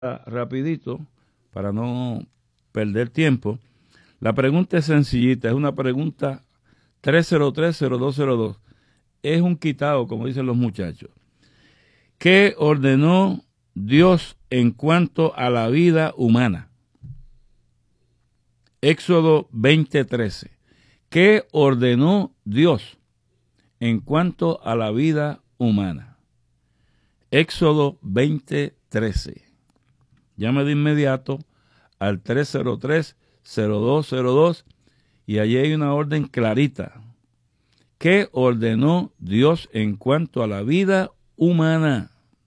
rapidito para no perder tiempo. La pregunta es sencillita, es una pregunta 303-0202. Es un quitado, como dicen los muchachos. ¿Qué ordenó Dios en cuanto a la vida humana? Éxodo 20:13. ¿Qué ordenó Dios en cuanto a la vida humana? Éxodo 20:13. Llame de inmediato al 303-0202 y allí hay una orden clarita. ¿Qué ordenó Dios en cuanto a la vida humana?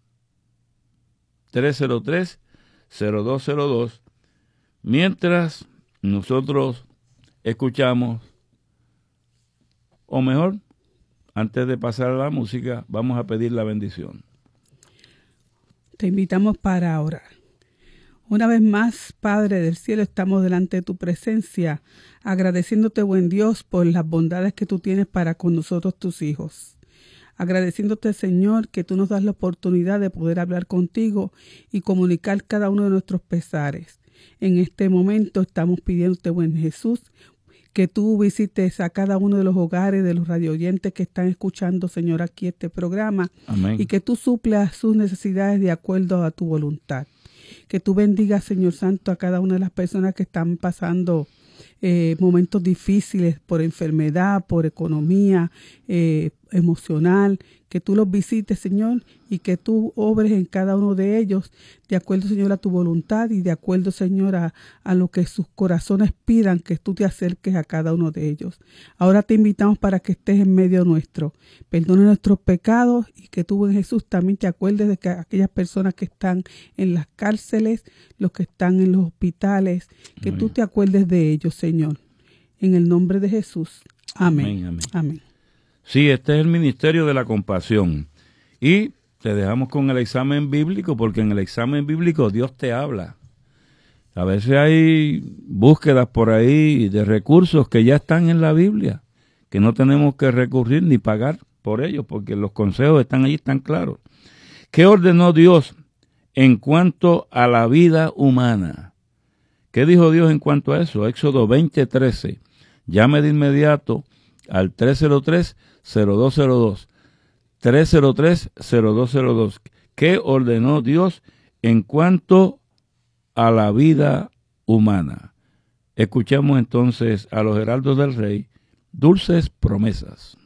303-0202. Mientras nosotros escuchamos, o mejor, antes de pasar a la música, vamos a pedir la bendición. Te invitamos para orar. Una vez más, Padre del cielo, estamos delante de tu presencia, agradeciéndote, buen Dios, por las bondades que tú tienes para con nosotros, tus hijos. Agradeciéndote, Señor, que tú nos das la oportunidad de poder hablar contigo y comunicar cada uno de nuestros pesares. En este momento estamos pidiéndote, buen Jesús, que tú visites a cada uno de los hogares de los radioyentes que están escuchando, Señor, aquí este programa. Amén. Y que tú suplas sus necesidades de acuerdo a tu voluntad. Que tú bendigas, Señor Santo, a cada una de las personas que están pasando momentos difíciles por enfermedad, por economía, emocional. Que tú los visites, Señor, y que tú obres en cada uno de ellos de acuerdo, Señor, a tu voluntad y de acuerdo, Señor, a lo que sus corazones pidan, que tú te acerques a cada uno de ellos. Ahora te invitamos para que estés en medio nuestro. Perdona nuestros pecados y que tú, en Jesús, también te acuerdes de que aquellas personas que están en las cárceles, los que están en los hospitales, que tú te acuerdes de ellos, Señor. En el nombre de Jesús. Amén. Amén, amén. Amén. Sí, este es el ministerio de la compasión. Y te dejamos con el examen bíblico, porque en el examen bíblico Dios te habla. A veces hay búsquedas por ahí de recursos que ya están en la Biblia, que no tenemos que recurrir ni pagar por ellos, porque los consejos están allí, están claros. ¿Qué ordenó Dios en cuanto a la vida humana? ¿Qué dijo Dios en cuanto a eso? Éxodo 20:13. Llame de inmediato al 303-0202. 303-0202. ¿Qué ordenó Dios en cuanto a la vida humana? Escuchemos entonces a los heraldos del rey, Dulces Promesas.